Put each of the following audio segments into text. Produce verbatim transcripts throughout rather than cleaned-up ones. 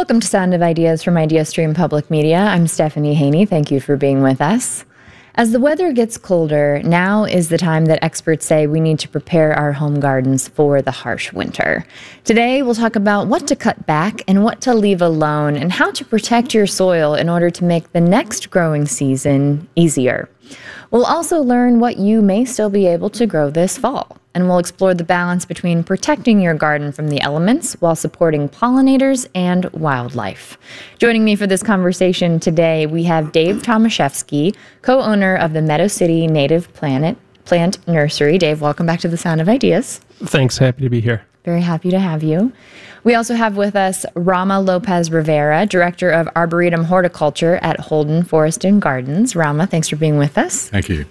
Welcome to Sound of Ideas from IdeaStream Public Media. I'm Stephanie Haney. Thank you for being with us. As the weather gets colder, now is the time that experts say we need to prepare our home gardens for the harsh winter. Today, we'll talk about what to cut back and what to leave alone, and how to protect your soil in order to make the next growing season easier. We'll also learn what you may still be able to grow this fall, and we'll explore the balance between protecting your garden from the elements while supporting pollinators and wildlife. Joining me for this conversation today, we have Dave Tomaszewski, co-owner of the Meadow City Native Planet Plant Nursery. Dave, welcome back to the Sound of Ideas. Thanks. Happy to be here. Very happy to have you. We also have with us Rama Lopez Rivera, Director of Arboretum Horticulture at Holden Forest and Gardens. Rama, thanks for being with us. Thank you.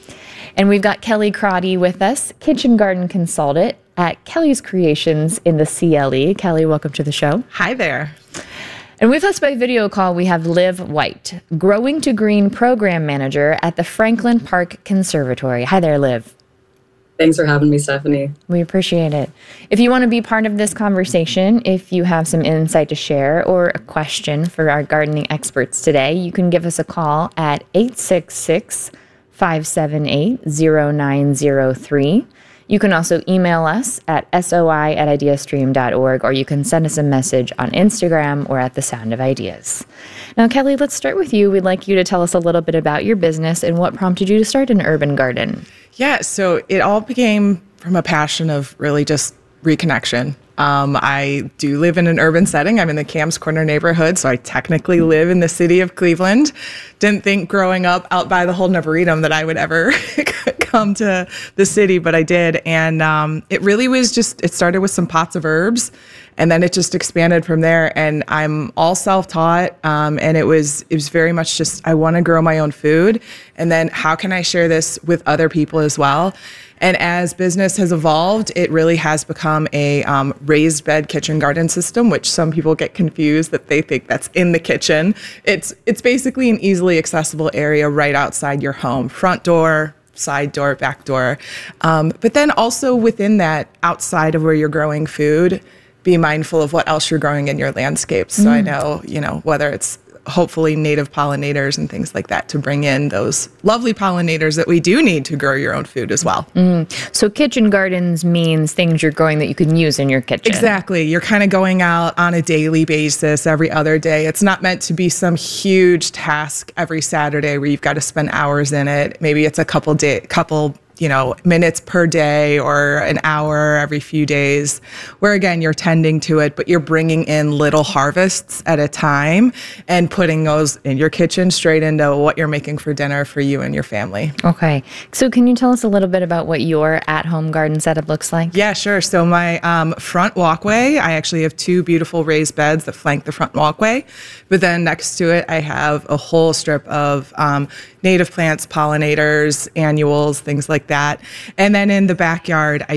And we've got Kelly Crotty with us, Kitchen Garden Consultant at Kelly's Creations in the C L E. Kelly, welcome to the show. Hi there. And with us by video call, we have Liv White, Growing to Green Program Manager at the Franklin Park Conservatory. Hi there, Liv. Thanks for having me, Stephanie. We appreciate it. If you want to be part of this conversation, if you have some insight to share or a question for our gardening experts today, you can give us a call at eight six six, five seven eight, zero nine zero three. You can also email us at soi at ideastream dot org, or you can send us a message on Instagram or at The Sound of Ideas. Now, Kelly, let's start with you. We'd like you to tell us a little bit about your business and what prompted you to start an urban garden. Yeah, so it all became from a passion of really just reconnection. Um, I do live in an urban setting. I'm in the Camps Corner neighborhood, so I technically live in the city of Cleveland. Didn't think growing up out by the Holden Arboretum that I would ever come to the city, but I did. And um, it really was just, it started with some pots of herbs, and then it just expanded from there. And I'm all self-taught, um, and it was it was very much just, I want to grow my own food, and then how can I share this with other people as well? And as business has evolved, it really has become a um, raised bed kitchen garden system, which some people get confused that they think that's in the kitchen. It's it's basically an easily accessible area right outside your home, front door, side door, back door. Um, but then also within that, outside of where you're growing food, be mindful of what else you're growing in your landscape. So mm. I know, you know, whether it's hopefully native pollinators and things like that to bring in those lovely pollinators that we do need to grow your own food as well. Mm. So kitchen gardens means things you're growing that you can use in your kitchen. Exactly. You're kind of going out on a daily basis, every other day. It's not meant to be some huge task every Saturday where you've got to spend hours in it. Maybe it's a couple day, couple you know, minutes per day or an hour every few days, where again, you're tending to it, but you're bringing in little harvests at a time and putting those in your kitchen straight into what you're making for dinner for you and your family. Okay. So can you tell us a little bit about what your at-home garden setup looks like? Yeah, sure. So my um, front walkway, I actually have two beautiful raised beds that flank the front walkway, but then next to it, I have a whole strip of um, native plants, pollinators, annuals, things like that. And then in the backyard, I